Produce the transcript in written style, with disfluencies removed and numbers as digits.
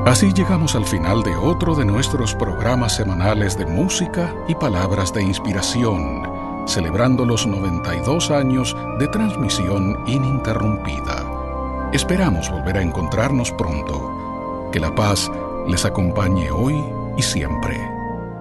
Así llegamos al final de otro de nuestros programas semanales de música y palabras de inspiración, celebrando los 92 años de transmisión ininterrumpida. Esperamos volver a encontrarnos pronto. Que la paz les acompañe hoy y siempre.